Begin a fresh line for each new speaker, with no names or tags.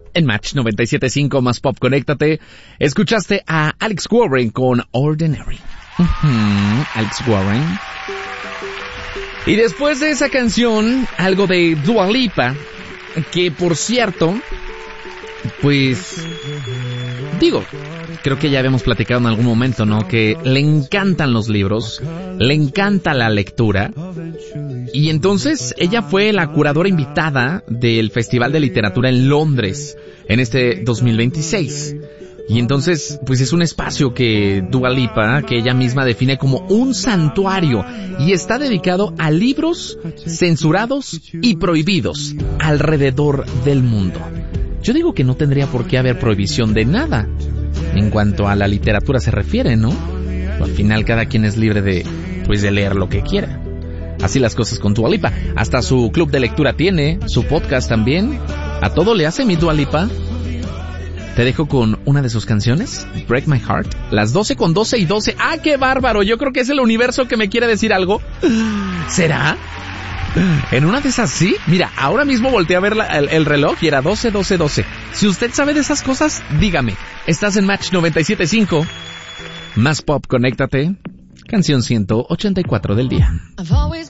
En Match 97.5 más Pop, conéctate. Escuchaste a Alex Warren con Ordinary. Alex Warren. Y después de esa canción, algo de Dua Lipa, que por cierto, pues, creo que ya habíamos platicado en algún momento, ¿no? Que le encantan los libros, le encanta la lectura. Y entonces ella fue la curadora invitada del Festival de Literatura en Londres en este 2026. Y entonces, pues es un espacio que Dua Lipa, que ella misma define como un santuario, y está dedicado a libros censurados y prohibidos alrededor del mundo. Yo digo que no tendría por qué haber prohibición de nada en cuanto a la literatura se refiere, ¿no? Al final cada quien es libre de leer lo que quiera. Así las cosas con Dua Lipa. Hasta su club de lectura tiene, su podcast también. A todo le hace mi Dua Lipa. Te dejo con una de sus canciones, Break My Heart, las 12:12 y 12. ¡Ah, qué bárbaro! Yo creo que es el universo que me quiere decir algo. ¿Será? En una de esas sí. Mira, ahora mismo volteé a ver el reloj y era 12:12. Si usted sabe de esas cosas, dígame. Estás en Match 97.5. Más Pop, conéctate. Canción 184 del día.